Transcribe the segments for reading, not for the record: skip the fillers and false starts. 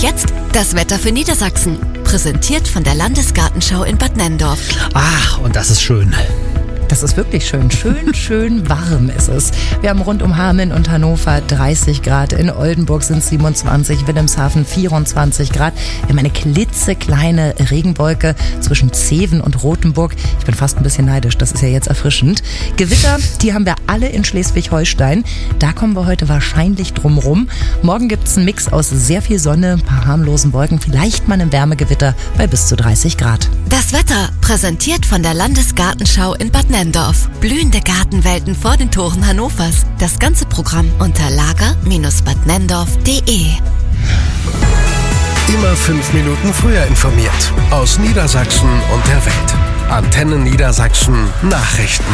jetzt das Wetter für Niedersachsen. Präsentiert von der Landesgartenschau in Bad Nenndorf. Ach, und das ist schön. Das ist wirklich schön. Schön warm ist es. Wir haben rund um Hameln und Hannover 30 Grad. In Oldenburg sind es 27, Wilhelmshaven 24 Grad. Wir haben eine klitzekleine Regenwolke zwischen Zeven und Rothenburg. Ich bin fast ein bisschen neidisch, das ist ja jetzt erfrischend. Gewitter, die haben wir alle in Schleswig-Holstein. Da kommen wir heute wahrscheinlich drum rum. Morgen gibt es einen Mix aus sehr viel Sonne, ein paar harmlosen Wolken, vielleicht mal ein Wärmegewitter bei bis zu 30 Grad. Das Wetter präsentiert von der Landesgartenschau in Bad Nenndorf. Blühende Gartenwelten vor den Toren Hannovers. Das ganze Programm unter lager-badnenndorf.de. Immer 5 Minuten früher informiert. Aus Niedersachsen und der Welt. Antenne Niedersachsen Nachrichten.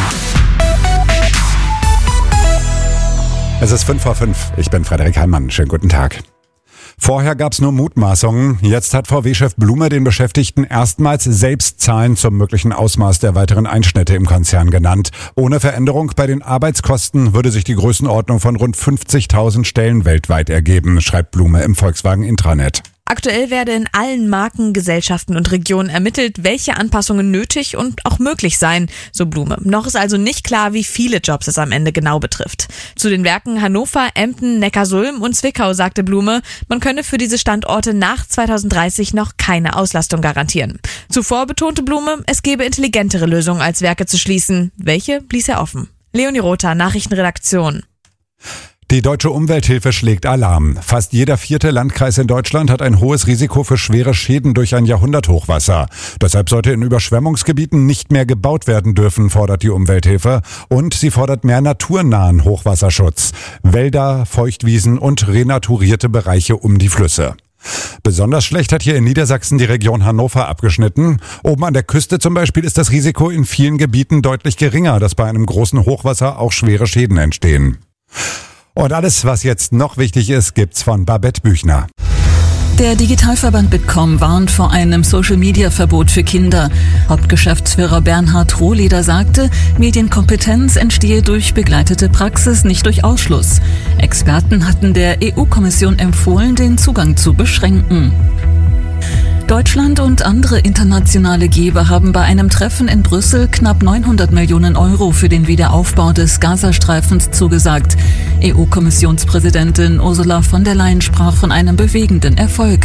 Es ist 5:05. Ich bin Frederik Heimann. Schönen guten Tag. Vorher gab's nur Mutmaßungen. Jetzt hat VW-Chef Blume den Beschäftigten erstmals selbst Zahlen zum möglichen Ausmaß der weiteren Einschnitte im Konzern genannt. Ohne Veränderung bei den Arbeitskosten würde sich die Größenordnung von rund 50.000 Stellen weltweit ergeben, schreibt Blume im Volkswagen Intranet. Aktuell werde in allen Marken, Gesellschaften und Regionen ermittelt, welche Anpassungen nötig und auch möglich seien, so Blume. Noch ist also nicht klar, wie viele Jobs es am Ende genau betrifft. Zu den Werken Hannover, Emden, Neckarsulm und Zwickau sagte Blume, man könne für diese Standorte nach 2030 noch keine Auslastung garantieren. Zuvor betonte Blume, es gebe intelligentere Lösungen als Werke zu schließen. Welche ließ er offen. Leonie Rother, Nachrichtenredaktion. Die Deutsche Umwelthilfe schlägt Alarm. Fast jeder 4. Landkreis in Deutschland hat ein hohes Risiko für schwere Schäden durch ein Jahrhunderthochwasser. Deshalb sollte in Überschwemmungsgebieten nicht mehr gebaut werden dürfen, fordert die Umwelthilfe. Und sie fordert mehr naturnahen Hochwasserschutz. Wälder, Feuchtwiesen und renaturierte Bereiche um die Flüsse. Besonders schlecht hat hier in Niedersachsen die Region Hannover abgeschnitten. Oben an der Küste zum Beispiel ist das Risiko in vielen Gebieten deutlich geringer, dass bei einem großen Hochwasser auch schwere Schäden entstehen. Und alles, was jetzt noch wichtig ist, gibt's von Babette Büchner. Der Digitalverband Bitkom warnt vor einem Social-Media-Verbot für Kinder. Hauptgeschäftsführer Bernhard Rohleder sagte, Medienkompetenz entstehe durch begleitete Praxis, nicht durch Ausschluss. Experten hatten der EU-Kommission empfohlen, den Zugang zu beschränken. Deutschland und andere internationale Geber haben bei einem Treffen in Brüssel knapp 900 Millionen Euro für den Wiederaufbau des Gazastreifens zugesagt. EU-Kommissionspräsidentin Ursula von der Leyen sprach von einem bewegenden Erfolg.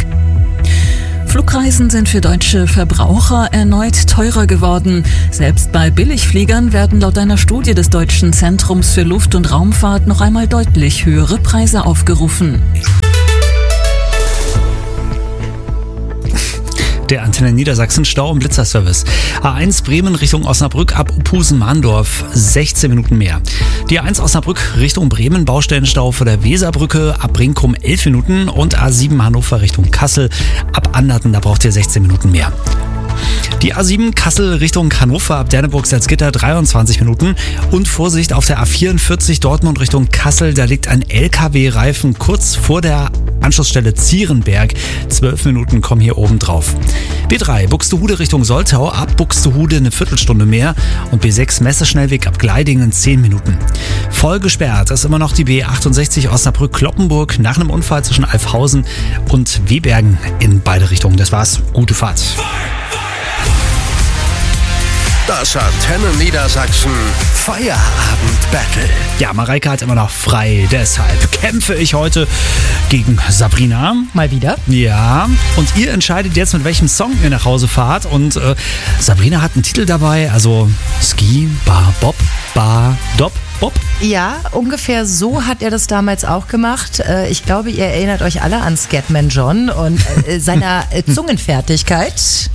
Flugreisen sind für deutsche Verbraucher erneut teurer geworden. Selbst bei Billigfliegern werden laut einer Studie des Deutschen Zentrums für Luft- und Raumfahrt noch einmal deutlich höhere Preise aufgerufen. Der Antenne Niedersachsen Stau- und Blitzerservice. A1 Bremen Richtung Osnabrück ab Uphusen-Mahndorf 16 Minuten mehr. Die A1 Osnabrück Richtung Bremen Baustellenstau vor der Weserbrücke ab Brinkum 11 Minuten und A7 Hannover Richtung Kassel ab Anderten, da braucht ihr 16 Minuten mehr. Die A7 Kassel Richtung Hannover ab Derneburg-Salzgitter 23 Minuten und Vorsicht auf der A44 Dortmund Richtung Kassel, da liegt ein LKW-Reifen kurz vor der Anschlussstelle Zierenberg. 12 Minuten kommen hier oben drauf. B3 Buxtehude Richtung Soltau ab Buxtehude eine Viertelstunde mehr und B6 Messeschnellweg ab Gleidingen 10 Minuten. Voll gesperrt ist immer noch die B68 Osnabrück-Kloppenburg nach einem Unfall zwischen Alfhausen und Wehbergen in beide Richtungen. Das war's. Gute Fahrt. Das Antenne Niedersachsen Feierabend-Battle. Ja, Mareike hat immer noch frei, deshalb kämpfe ich heute gegen Sabrina. Mal wieder? Ja, und ihr entscheidet jetzt, mit welchem Song ihr nach Hause fahrt. Und Sabrina hat einen Titel dabei, also Ski, Bar, Bob, Bar, Dob, Bob. Ja, ungefähr so hat er das damals auch gemacht. Ich glaube, ihr erinnert euch alle an Scatman John und seiner Zungenfertigkeit.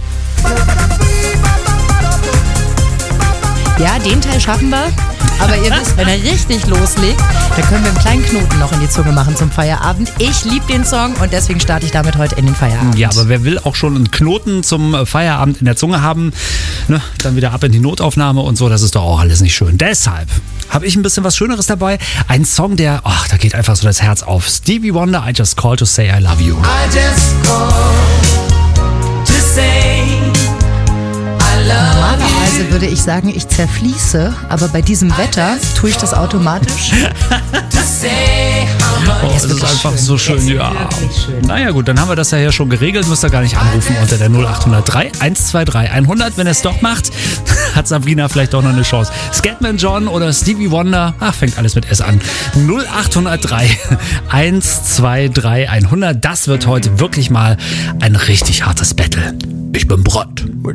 Ja, den Teil schaffen wir. Aber ihr wisst, wenn er richtig loslegt, dann können wir einen kleinen Knoten noch in die Zunge machen zum Feierabend. Ich liebe den Song und deswegen starte ich damit heute in den Feierabend. Ja, aber wer will auch schon einen Knoten zum Feierabend in der Zunge haben, ne, dann wieder ab in die Notaufnahme und so, das ist doch auch alles nicht schön. Deshalb habe ich ein bisschen was Schöneres dabei. Ein Song, da geht einfach so das Herz auf. Stevie Wonder, I Just Called to Say I Love You. I just called to say I love you. Normalerweise würde ich sagen, ich zerfließe, aber bei diesem Wetter tue ich das automatisch. es ist einfach so schön, ja. Naja gut, dann haben wir das ja hier schon geregelt, müsst ihr gar nicht anrufen unter der 0803 123 100. Wenn ihr es doch macht, hat Sabrina vielleicht auch noch eine Chance. Scatman John oder Stevie Wonder, fängt alles mit S an. 0803 123 100. Das wird heute wirklich mal ein richtig hartes Battle. Ich bin bereit.